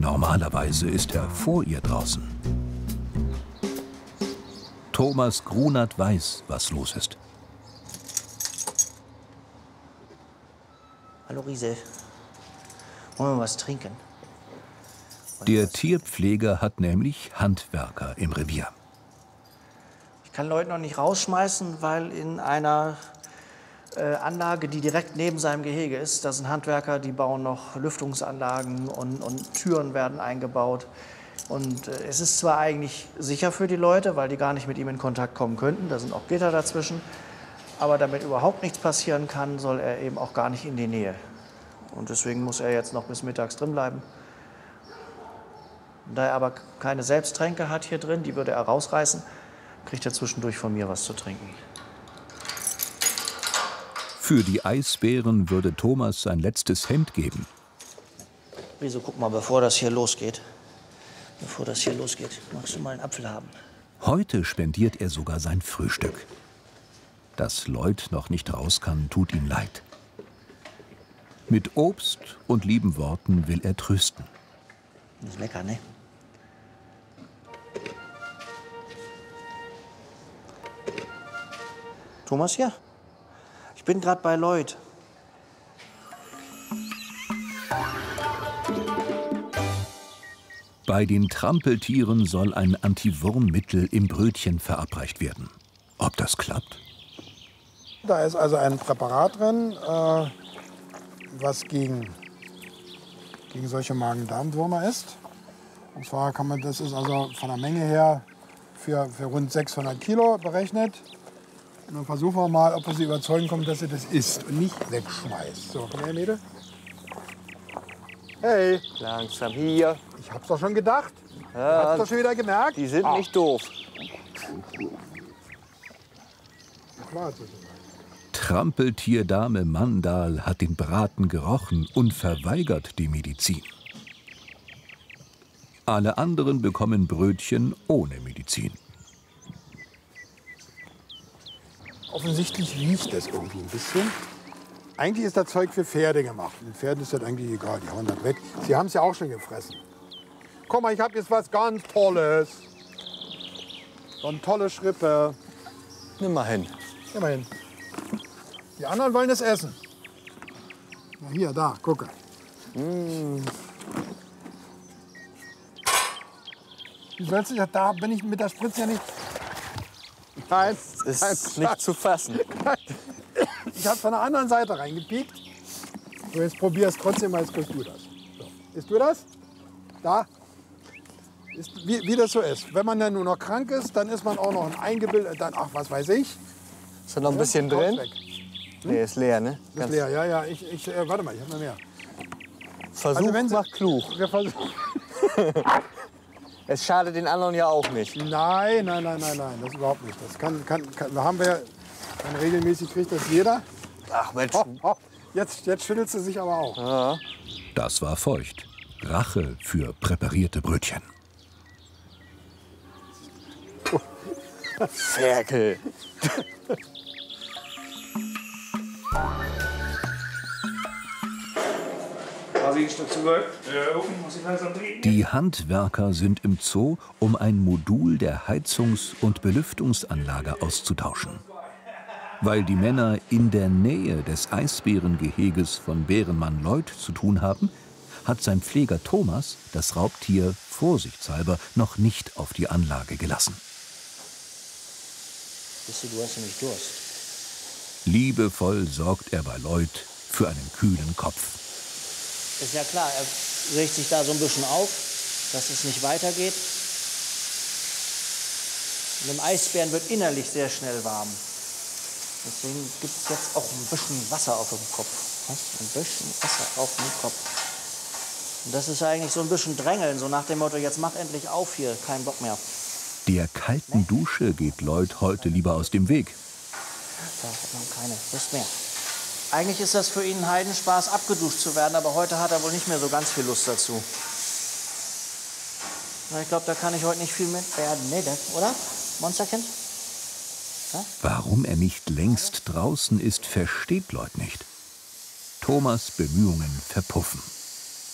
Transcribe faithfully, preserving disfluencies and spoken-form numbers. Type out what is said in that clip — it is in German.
Normalerweise ist er vor ihr draußen. Thomas Grunert weiß, was los ist. Hallo Riese, wollen wir was trinken? Der Tierpfleger hat nämlich Handwerker im Revier. Ich kann Leute noch nicht rausschmeißen, weil in einer äh, Anlage, die direkt neben seinem Gehege ist, da sind Handwerker, die bauen noch Lüftungsanlagen und, und Türen werden eingebaut. Und äh, es ist zwar eigentlich sicher für die Leute, weil die gar nicht mit ihm in Kontakt kommen könnten, da sind auch Gitter dazwischen, aber damit überhaupt nichts passieren kann, soll er eben auch gar nicht in die Nähe. Und deswegen muss er jetzt noch bis mittags drin bleiben. Da er aber keine Selbsttränke hat hier drin, die würde er rausreißen, kriegt er zwischendurch von mir was zu trinken. Für die Eisbären würde Thomas sein letztes Hemd geben. Riese, guck mal, bevor das hier losgeht, bevor das hier losgeht, magst du mal einen Apfel haben? Heute spendiert er sogar sein Frühstück. Dass Lloyd noch nicht raus kann, tut ihm leid. Mit Obst und lieben Worten will er trösten. Das ist lecker, ne? Thomas hier? Ich bin gerade bei Lloyd. Bei den Trampeltieren soll ein Antiwurmmittel im Brötchen verabreicht werden. Ob das klappt? Da ist also ein Präparat drin, äh, was gegen, gegen solche Magen-Darm-Würmer ist. Und zwar kann man, das ist also von der Menge her für, für rund sechshundert Kilo berechnet. Und dann versuchen wir mal, ob wir sie überzeugen können, dass sie das isst und nicht wegschmeißt. So, komm her, Mädel. Hey. Langsam hier. Ich hab's doch schon gedacht. Ja, Hast du doch schon wieder gemerkt? Die sind ah. nicht doof. Trampeltierdame Mandal hat den Braten gerochen und verweigert die Medizin. Alle anderen bekommen Brötchen ohne Medizin. Offensichtlich riecht das irgendwie ein bisschen. Eigentlich ist das Zeug für Pferde gemacht. Den Pferden ist das eigentlich egal, die hauen das weg. Sie haben es ja auch schon gefressen. Guck mal, ich habe jetzt was ganz Tolles. So eine tolle Schrippe. Nimm mal hin. Nimm mal hin. Die anderen wollen es essen. Na hier, da, gucke. Mm. Wie sollst du ja, da bin ich mit der Spritze ja nicht. Nein, Ist nein, nicht zu fassen. Ich habe von der anderen Seite reingepiekt. So, jetzt probier es trotzdem mal, jetzt kriegst du das. So. Isst du das? Da. Ist, wie, wie das so ist. Wenn man dann nur noch krank ist, dann ist man auch noch ein eingebildet, dann, ach, was weiß ich. Ist da noch ein bisschen Ja, drin? weg. Nee, ist leer, ne? Ist leer, ja, ja. Ich, ich, äh, warte mal, ich habe noch mehr. Versuch Also wenn Sie- macht klug. Wir versuchen- Es schadet den anderen ja auch nicht. Nein, nein, nein, nein, nein, das überhaupt nicht. Das kann, kann, kann, da haben wir ja, kann regelmäßig kriegt das jeder. Ach Mensch. Ho, ho. Jetzt, jetzt schüttelt sie sich aber auch. Ja. Das war feucht. Rache für präparierte Brötchen. Ferkel. Die Handwerker sind im Zoo, um ein Modul der Heizungs- und Belüftungsanlage auszutauschen. Weil die Männer in der Nähe des Eisbärengeheges von Bärenmann Lloyd zu tun haben, hat sein Pfleger Thomas das Raubtier vorsichtshalber noch nicht auf die Anlage gelassen. Siehst du, du hast nämlich Durst. Liebevoll sorgt er bei Lloyd für einen kühlen Kopf. Ist ja klar, er regt sich da so ein bisschen auf, dass es nicht weitergeht. Und dem Eisbären wird innerlich sehr schnell warm. Deswegen gibt es jetzt auch ein bisschen Wasser auf dem Kopf. Was? Ein bisschen Wasser auf dem Kopf. Und das ist eigentlich so ein bisschen Drängeln, so nach dem Motto, jetzt mach endlich auf hier, kein Bock mehr. Der kalten Dusche geht Lloyd heute lieber aus dem Weg. Da hat man keine Lust mehr. Eigentlich ist das für ihn ein Heidenspaß, abgeduscht zu werden, aber heute hat er wohl nicht mehr so ganz viel Lust dazu. Na, ich glaube, da kann ich heute nicht viel mit werden. Nee, das, oder? Monsterkind? Ja? Warum er nicht längst draußen ist, versteht Lloyd nicht. Thomas' Bemühungen verpuffen.